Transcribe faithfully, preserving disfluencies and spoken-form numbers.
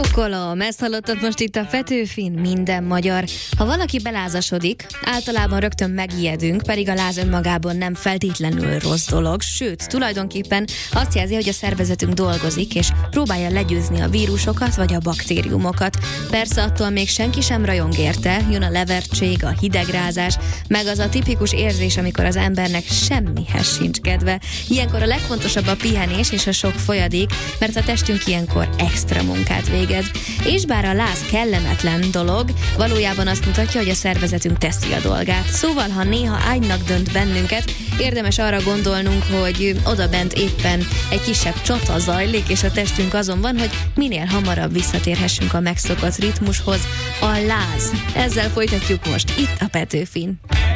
Sokkolom, ezt hallottad most itt a Petőfin, minden magyar. Ha valaki belázasodik, általában rögtön megijedünk, pedig a láz önmagában nem feltétlenül rossz dolog, sőt, tulajdonképpen azt jelzi, hogy a szervezetünk dolgozik, és próbálja legyőzni a vírusokat vagy a baktériumokat. Persze attól még senki sem rajong érte, jön a levertség, a hidegrázás, meg az a tipikus érzés, amikor az embernek semmihez sincs kedve. Ilyenkor a legfontosabb a pihenés és a sok folyadék, mert a testünk ilyenkor extra munkát végez. És bár a láz kellemetlen dolog, valójában azt mutatja, hogy a szervezetünk teszi a dolgát. Szóval, ha néha ágynak dönt bennünket, érdemes arra gondolnunk, hogy odabent éppen egy kisebb csata zajlik, és a testünk azon van, hogy minél hamarabb visszatérhessünk a megszokott ritmushoz. A láz. Ezzel folytatjuk most itt a Petőfin.